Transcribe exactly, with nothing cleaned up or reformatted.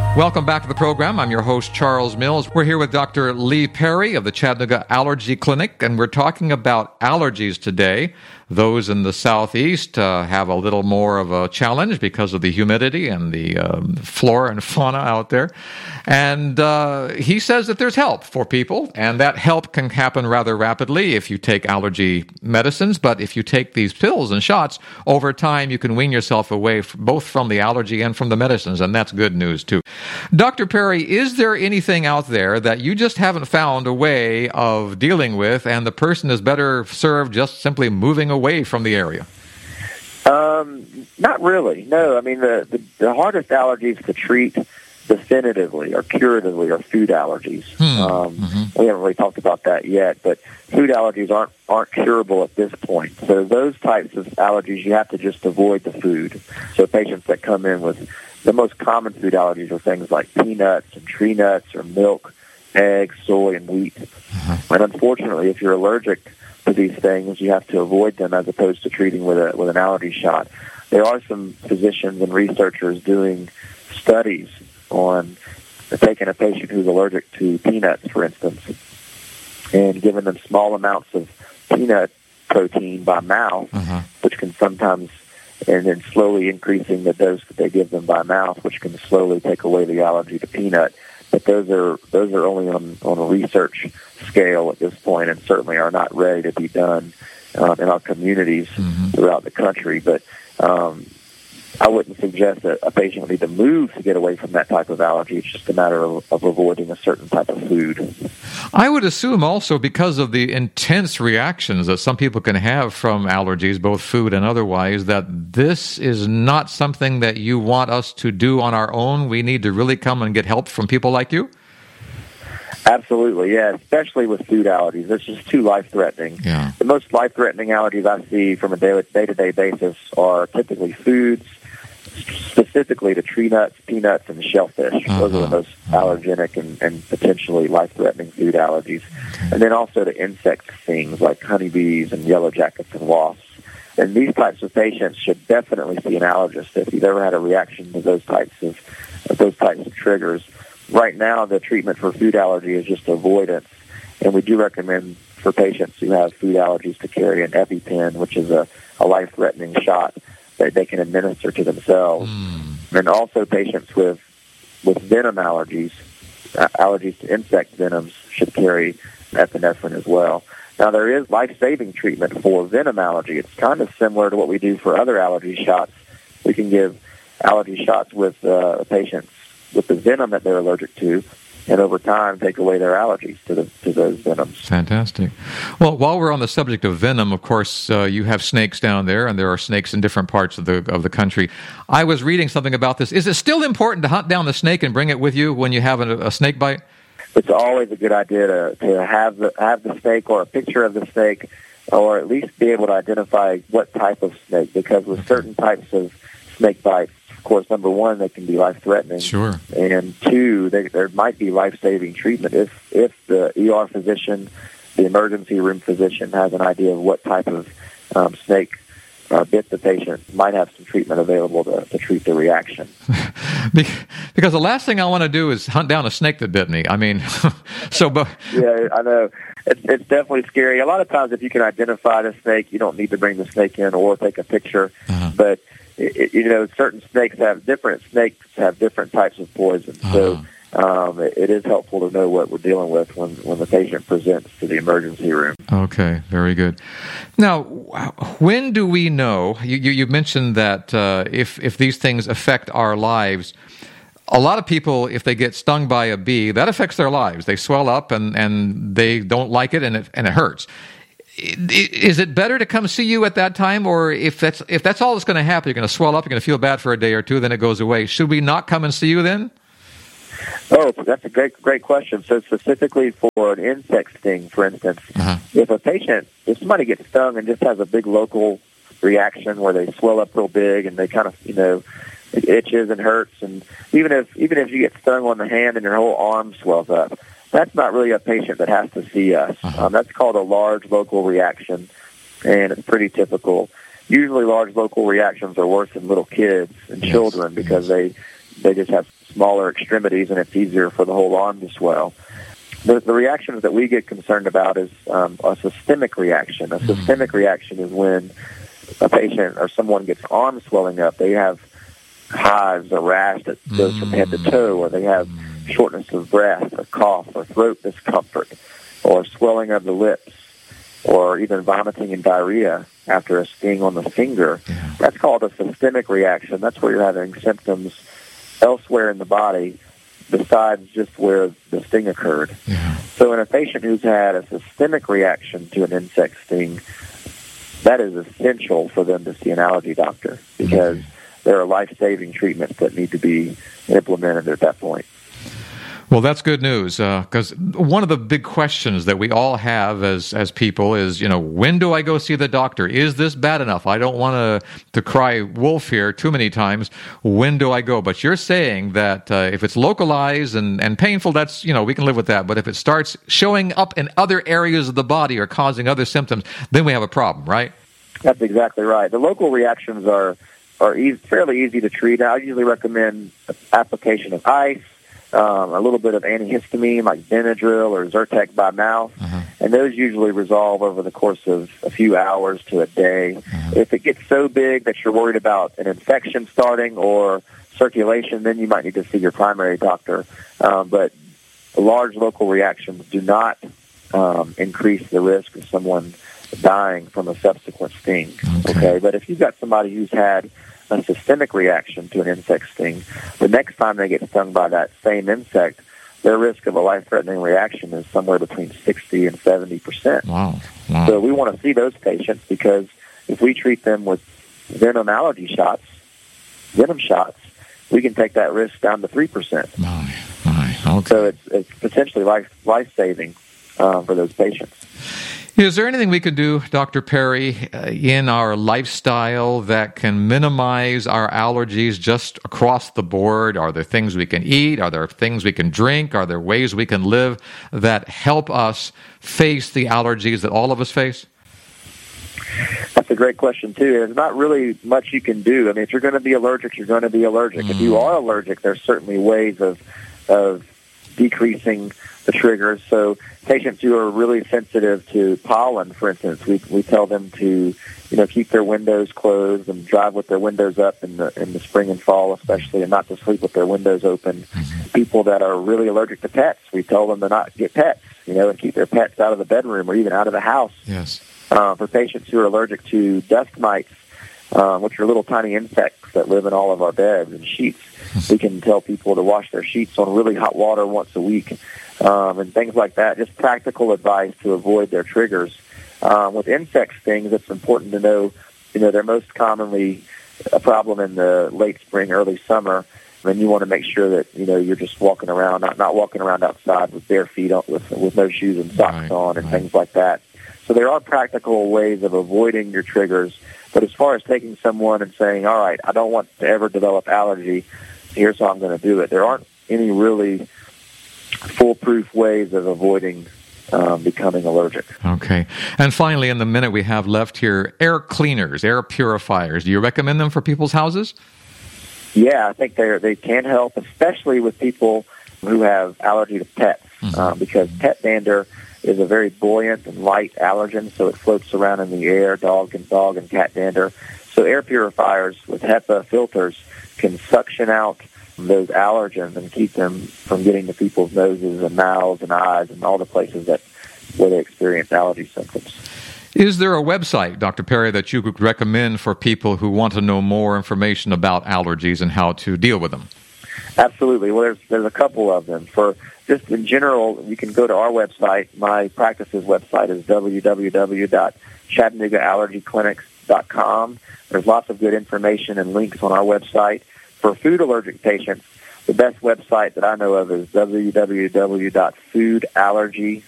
Welcome back to the program. I'm your host, Charles Mills. We're here with Doctor Lee Perry of the Chattanooga Allergy Clinic, and we're talking about allergies today. Those in the southeast uh, have a little more of a challenge because of the humidity and the um, flora and fauna out there. And uh, he says that there's help for people, and that help can happen rather rapidly if you take allergy medicines. But if you take these pills and shots, over time you can wean yourself away f- both from the allergy and from the medicines, and that's good news too. Doctor Perry, is there anything out there that you just haven't found a way of dealing with, and the person is better served just simply moving away away from the area? Um, not really. No, I mean, the, the, the hardest allergies to treat definitively or curatively are food allergies. Hmm. Um, mm-hmm. We haven't really talked about that yet, but food allergies aren't aren't curable at this point. So those types of allergies, you have to just avoid the food. So patients that come in with the most common food allergies are things like peanuts and tree nuts or milk, eggs, soy, and wheat. Mm-hmm. And unfortunately, if you're allergic to these things, you have to avoid them as opposed to treating with a with an allergy shot. There are some physicians and researchers doing studies on taking a patient who's allergic to peanuts, for instance, and giving them small amounts of peanut protein by mouth, uh-huh. which can sometimes, and then slowly increasing the dose that they give them by mouth, which can slowly take away the allergy to peanut. But those are those are only on, on a research scale at this point, and certainly are not ready to be done uh, in our communities mm-hmm. throughout the country. But um, I wouldn't suggest that a patient would need to move to get away from that type of allergy. It's just a matter of, of avoiding a certain type of food. I would assume also because of the intense reactions that some people can have from allergies, both food and otherwise, that this is not something that you want us to do on our own. We need to really come and get help from people like you? Absolutely, yeah, especially with food allergies. It's just too life-threatening. Yeah. The most life-threatening allergies I see from a day-to-day basis are typically foods, specifically to tree nuts, peanuts, and shellfish. Uh-huh. Those are the most allergenic and, and potentially life-threatening food allergies. Okay. And then also to insect things like honeybees and yellow jackets and wasps. And these types of patients should definitely see an allergist if you've ever had a reaction to those types of, of those types of triggers. Right now, the treatment for food allergy is just avoidance, and we do recommend for patients who have food allergies to carry an EpiPen, which is a, a life-threatening shot that they can administer to themselves. Mm. And also patients with with venom allergies, uh, allergies to insect venoms, should carry epinephrine as well. Now, there is life-saving treatment for venom allergy. It's kind of similar to what we do for other allergy shots. We can give allergy shots with uh, patients with the venom that they're allergic to, and over time take away their allergies to the to those venoms. Fantastic. Well, while we're on the subject of venom, of course, uh, you have snakes down there, and there are snakes in different parts of the of the country. I was reading something about this. Is it still important to hunt down the snake and bring it with you when you have a, a snake bite? It's always a good idea to, to have the have the snake or a picture of the snake, or at least be able to identify what type of snake, because with certain types of snake bites, of course, number one, they can be life-threatening. Sure. And two, they, there might be life-saving treatment if if the E R physician, the emergency room physician, has an idea of what type of um, snake uh, bit the patient, might have some treatment available to, to treat the reaction. Because the last thing I want to do is hunt down a snake that bit me. I mean, so... But yeah, I know. It's, it's definitely scary. A lot of times, if you can identify the snake, you don't need to bring the snake in or take a picture. Uh-huh. But It, you know, certain snakes have different snakes have different types of poison. Uh-huh. So um, it, it is helpful to know what we're dealing with when, when the patient presents to the emergency room. Okay, very good. Now, when do we know? You, you, you mentioned that uh, if if these things affect our lives, a lot of people, if they get stung by a bee, that affects their lives. They swell up and, and they don't like it, and it and it hurts. Is it better to come see you at that time, or if that's if that's all that's going to happen, you're going to swell up, you're going to feel bad for a day or two, then it goes away. Should we not come and see you then? Oh, that's a great great question. So specifically for an insect sting, for instance, uh-huh. if a patient, if somebody gets stung and just has a big local reaction where they swell up real big and they kind of, you know, it itches and hurts, and even if even if you get stung on the hand and your whole arm swells up, that's not really a patient that has to see us. Uh-huh. Um, that's called a large local reaction, and it's pretty typical. Usually large local reactions are worse in little kids and yes. children because they they just have smaller extremities, and it's easier for the whole arm to swell. The, the reactions that we get concerned about is um, a systemic reaction. A mm-hmm. systemic reaction is when a patient or someone gets arm swelling up. They have hives or rash that goes mm-hmm. from head to toe, or they have shortness of breath or cough or throat discomfort or swelling of the lips or even vomiting and diarrhea after a sting on the finger. Yeah. That's called a systemic reaction. That's where you're having symptoms elsewhere in the body besides just where the sting occurred. Yeah. So in a patient who's had a systemic reaction to an insect sting, that is essential for them to see an allergy doctor because mm-hmm. there are life-saving treatments that need to be implemented at that point. Well, that's good news, because uh, one of the big questions that we all have as as people is, you know, when do I go see the doctor? Is this bad enough? I don't want to to cry wolf here too many times. When do I go? But you're saying that uh, if it's localized and, and painful, that's, you know, we can live with that. But if it starts showing up in other areas of the body or causing other symptoms, then we have a problem, right? That's exactly right. The local reactions are, are easy, fairly easy to treat. I usually recommend application of ice, Um, a little bit of antihistamine like Benadryl or Zyrtec by mouth, uh-huh. and those usually resolve over the course of a few hours to a day. Uh-huh. If it gets so big that you're worried about an infection starting or circulation, then you might need to see your primary doctor. Um, but large local reactions do not um, increase the risk of someone dying from a subsequent sting. Okay. okay, but if you've got somebody who's had a systemic reaction to an insect sting, the next time they get stung by that same insect, their risk of a life-threatening reaction is somewhere between sixty and seventy percent. Wow. Wow. So we want to see those patients because if we treat them with venom allergy shots, venom shots, we can take that risk down to three percent. My, my, okay. So it's, it's potentially life, life-saving uh, for those patients. Is there anything we could do, Doctor Perry, uh, in our lifestyle that can minimize our allergies just across the board? Are there things we can eat? Are there things we can drink? Are there ways we can live that help us face the allergies that all of us face? That's a great question, too. There's not really much you can do. I mean, if you're going to be allergic, you're going to be allergic. Mm. If you are allergic, there's certainly ways of of decreasing the triggers. So patients who are really sensitive to pollen, for instance, we we tell them to, you know, keep their windows closed and drive with their windows up in the in the spring and fall, especially, and not to sleep with their windows open. Mm-hmm. People that are really allergic to pets, we tell them to not get pets, you know, and keep their pets out of the bedroom or even out of the house. Yes. Uh, for patients who are allergic to dust mites, uh, which are little tiny insects that live in all of our beds and sheets, we can tell people to wash their sheets on really hot water once a week. Um, and things like that, just practical advice to avoid their triggers. Um, with insect stings, it's important to know, you know, they're most commonly a problem in the late spring, early summer, and you want to make sure that, you know, you're just walking around, not not walking around outside with bare feet on, with, with no shoes and socks right, on and right. things like that. So there are practical ways of avoiding your triggers, but as far as taking someone and saying, all right, I don't want to ever develop allergy, here's how I'm going to do it, there aren't any really foolproof ways of avoiding um, becoming allergic. Okay. And finally, in the minute we have left here, air cleaners, air purifiers. Do you recommend them for people's houses? Yeah, I think they they can help, especially with people who have allergy to pets, mm-hmm. um, because pet dander is a very buoyant and light allergen, so it floats around in the air, dog and dog and cat dander. So air purifiers with HEPA filters can suction out those allergens and keep them from getting to people's noses and mouths and eyes and all the places that where they experience allergy symptoms. Is there a website, Doctor Perry, that you could recommend for people who want to know more information about allergies and how to deal with them? Absolutely. Well, there's, there's a couple of them. For just in general, you can go to our website. My practice's website is w w w dot chattanooga allergy clinics dot com. There's lots of good information and links on our website. For food allergic patients, the best website that I know of is w w w dot food allergy